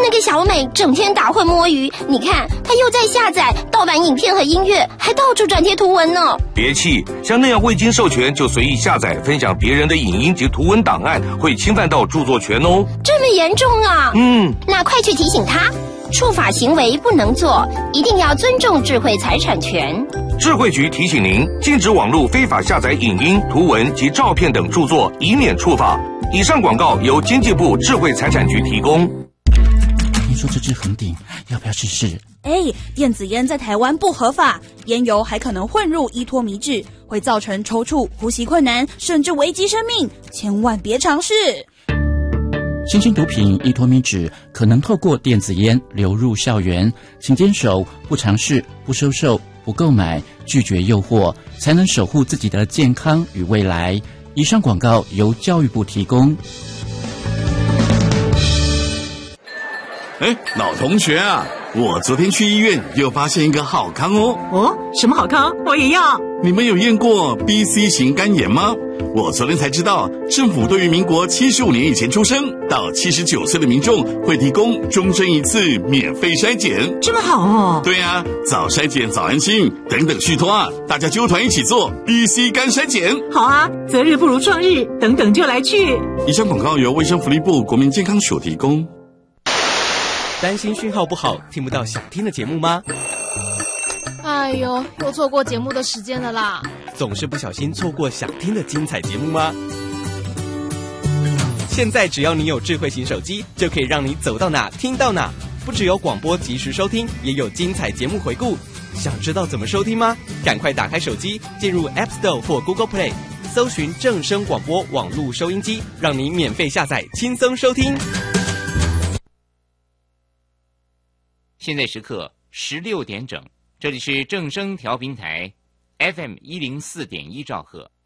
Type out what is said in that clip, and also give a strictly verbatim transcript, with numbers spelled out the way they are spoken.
那个小美整天打混摸鱼，你看她又在下载盗版影片和音乐，还到处转贴图文呢。 别气，像那样未经授权就随意下载分享别人的影音及图文档案，会侵犯到著作权哦。 这么严重啊？ 嗯， 那快去提醒他，触法行为不能做，一定要尊重智慧财产权。 智慧局提醒您，禁止网络非法下载影音、图文及照片等著作，以免触法。以上广告由经济部智慧财产局提供。 听说这支很顶，要不要试试？ 哎，电子烟在台湾不合法，烟油还可能混入依托米脂，会造成抽搐、呼吸困难，甚至危及生命，千万别尝试。 新型毒品依托米脂可能透过电子烟流入校园，请坚守不尝试、不收受、不购买，拒绝诱惑，才能守护自己的健康与未来。以上广告由教育部提供。 哎，老同学啊，我昨天去医院又发现一个好康哦。 哦，什么好康？我也要。 你们有验过 B C 型肝炎吗？我昨天才知道，政府对于民国七十五年以前出生到七十九岁的民众会提供终身一次免费筛检。 这么好哦。 对啊，早筛检早安心，等等续托啊，大家揪团一起做 B C 肝筛检。 好啊，择日不如撞日，等等就来去。 以上广告由卫生福利部国民健康署提供。 担心讯号不好，听不到想听的节目吗？ 哎呦，又错过节目的时间了啦！ 总是不小心错过想听的精彩节目吗？现在只要你有智慧型手机，就可以让你走到哪听到哪。不只有广播及时收听，也有精彩节目回顾。想知道怎么收听吗？赶快打开手机，进入 App Store 或 Google Play， 搜寻正声广播网络收音机，让你免费下载，轻松收听。 现在时刻十六点整，这里是正声调频台 F M 一零四点一兆赫。